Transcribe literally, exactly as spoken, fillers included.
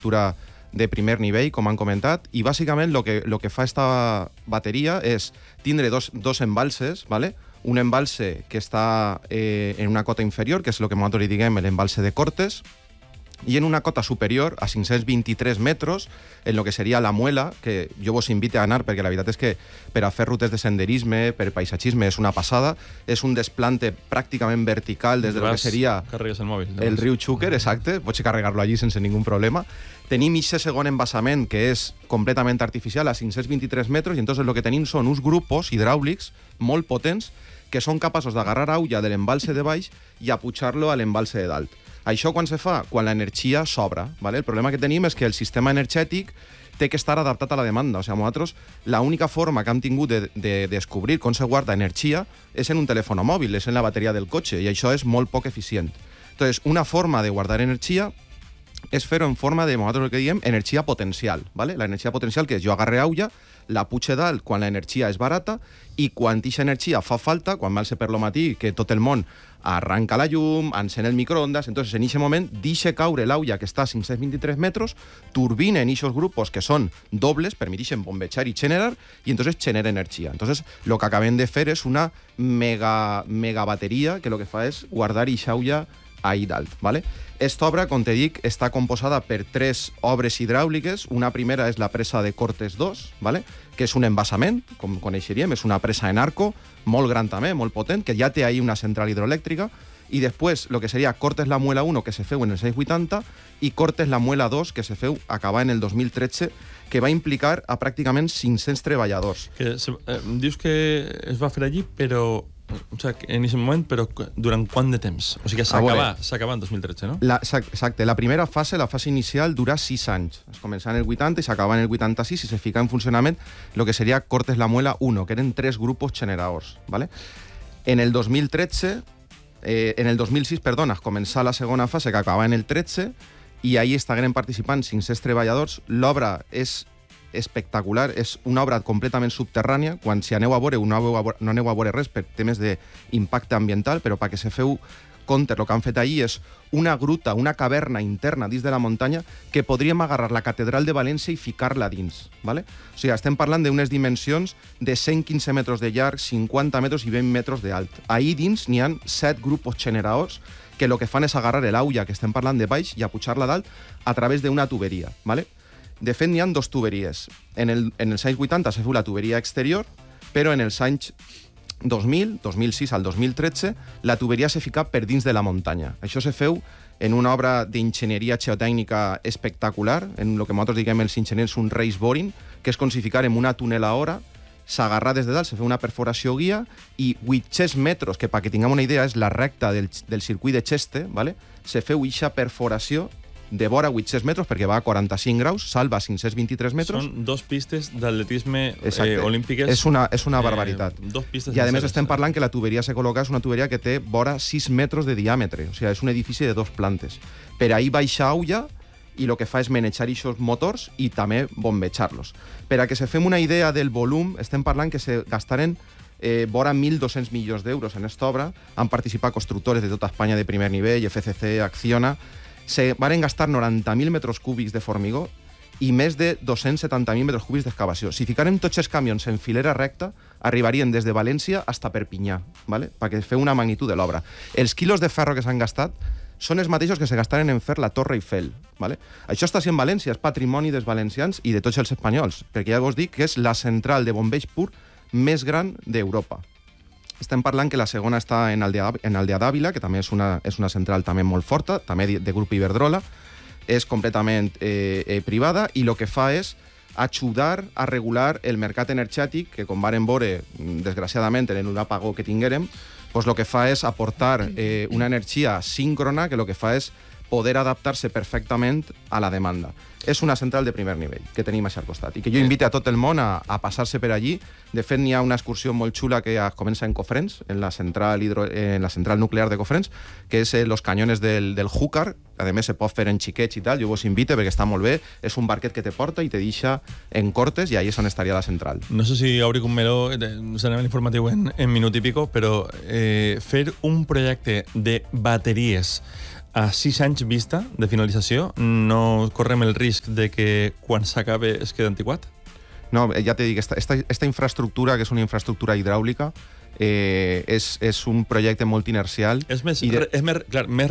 infraestructura de primer nivell, com han comentat, i bàsicament el que, lo que fa esta bateria és tindre dos, dos embalses, ¿vale? Un embalse que està eh, en una cota inferior, que és el que nosaltres li diguem l'embalse de Cortes, i en una cota superior, a cinc-cents vint-i-tres metres, en lo que seria la Muela, que jo vos invite a anar, perquè la veritat és que per a fer rutes de senderisme, per paisatgisme, és una passada. És un desplante pràcticament vertical des de lo que seria carregues el mòbil. El riu Xúquer, exacte, pots carregar-lo allí sense ningú problema. Tenim aquest segon embassament, que és completament artificial, a cinc-cents vint-i-tres metres, i entonces el que tenim són uns grupos hidràulics molt potents que són capaços d'agarrar aigua de l'embalse de baix i apujar-lo a l'embalse de dalt. Això quan se fa? Quan l'energia sobra. ¿Vale? El problema que tenim és que el sistema energètic té que estar adaptat a la demanda. O sigui, nosaltres, l'única forma que hem tingut de, de descobrir com se guarda energia és en un telèfon mòbil, és en la bateria del cotxe, i això és molt poc eficient. Entonces, una forma de guardar energia és fer-ho en forma de, nosaltres el que diem, energia potencial. ¿Vale? La energia potencial, que és jo agarre aigua, la puxe dalt quan l'energia és barata, i quan aquesta energia fa falta, quan va ser per lo matí, que tot el món arranca la llum, encén el microondas, entonces en aquest moment deixa caure l'aigua que està a cinc-cents vint-i-tres metres, turbinen aquests grupos que són dobles, permetixen bombejar i generar, i entonces genera energia. Entonces, el que acabem de fer és una mega, mega bateria que el que fa és guardar aquesta aigua ahí dalt, ¿vale? Esta obra, com te dic, està composada per tres obres hidràuliques. Una primera és la presa de Cortes dos, ¿vale? Que és un embassament, com coneixeríem, és una presa en arco, molt gran també, molt potent, que ja té ahí una central hidroelèctrica, i després el que seria Cortes la Muela uno, que se feu en el sis vuitanta, i Cortes la Muela dos, que se feu acabar en el dos mil tretze, que va implicar a pràcticament cinc-cents treballadors. Que se, eh, dius que es va fer allí, però o sigui, en aquest moment, però durant quant de temps? O sigui, s'acaba en dos mil tretze, no? La, exacte. La primera fase, la fase inicial, dura sis anys. Es comença en el vuitanta i s'acaba en el vuitanta-sis i se fica en funcionament el que seria Cortes la Muela uno, que eren tres grupos generadors, ¿vale? En el dos mil tretze, eh, en el dos mil sis, perdona, es comença la segona fase, que acaba en el tretze, i ahí estaven participant cinc-cents treballadors. L'obra és espectacular, és una obra completament subterrània. Quan si aneu a veure, no aneu a veure, no aneu a veure res per temes d'impacte ambiental, però perquè se feu compte, el que han fet allí és una gruta, una caverna interna dins de la muntanya que podríem agarrar la catedral de València i ficar-la dins, ¿vale? O sigui, estem parlant d'unes dimensions de cent quinze metres de llarg, cinquanta metres i vint metres d'alt. Ahí dins n'hi ha set grupos generadors que el que fan és agarrar l'aigua que estem parlant de baix i apujar-la dalt a través d'una tuberia, ¿vale? De fet, n'hi ha dos tuberies. En, el, en els anys vuitanta se feu la tuberia exterior, però en els anys dos mil, dos mil sis al dos mil tretze, la tuberia se fica per dins de la muntanya. Això se feu en una obra d'enginyeria geotècnica espectacular, en el que nosaltres diguem els enginyers un race boring, que és com si ficarem una túnel a hora, s'agarra des de dalt, se fa una perforació guia, i vuit-cents metres, que perquè tinguem una idea és la recta del, del circuit de Cheste, ¿vale? Se feu eixa perforació de vora vuit-cents metres, perquè va a quaranta-cinc graus, salva cinc-cents vint-i-tres metres. Són dos pistes d'atletisme eh, olímpiques. És una, és una barbaritat. Eh, dos pistes. I a més estem parlant que la tuberia se col·loca, és una tuberia que té vora sis metres de diàmetre, o sigui, és un edifici de dos plantes. Per ahí baixa aigua i el que fa és manejar aquests motors i també bombejar-los. Per a que se fem una idea del volum, estem parlant que se gastaren eh, vora mil dos-cents milions d'euros en aquesta obra. Han participat constructores de tota Espanya de primer nivell, F C C, Acciona. Se van gastar noranta mil metres cúbics de formigó i més de dos-cents setanta mil metres cúbics d'excavació. Si ficarem tots els camions en filera recta, arribarien des de València fins a Perpinyà, ¿vale? Perquè feu una magnitud de l'obra. Els quilos de ferro que s'han gastat són els mateixos que se gastaren en fer la Torre Eiffel, ¿vale? Això està sent València, és patrimoni dels valencians i de tots els espanyols, perquè ja vos dic que és la central de bombeig pur més gran d'Europa. Estem parlant que la segona està en Aldea d'Àvila, que també és una, és una central també molt forta, també de, de grup Iberdrola, és completament eh, eh, privada, i el que fa és ajudar a regular el mercat energètic, que com varen veure, desgraciadament, en un apagó que tinguérem, pues el que fa és aportar eh, una energia síncrona, que el que fa és poder adaptar-se perfectament a la demanda. És una central de primer nivell que tenim així al costat i que jo invite a tot el món a, a passar-se per allí. De fet, n'hi ha una excursió molt xula que comença en Cofrents, en la central, hidro, en la central nuclear de Cofrents, que és eh, los cañones del, del Júcar. A més, se pot fer en xiquets i tal. Jo vos invite perquè està molt bé. És un barquet que te porta i te deixa en Cortes, i ahí és on estaria la central. No sé si Auric un meló, serà informatiu en, en minut i pico, però eh, fer un projecte de bateries a sis anys vista de finalització, no correm el risc de que quan s'acabe es quedi antiquat? No, ja t'he dit, esta, esta, esta infraestructura, que és una infraestructura hidràulica, eh, és, és un projecte molt inercial. És més, de... és més, clar, més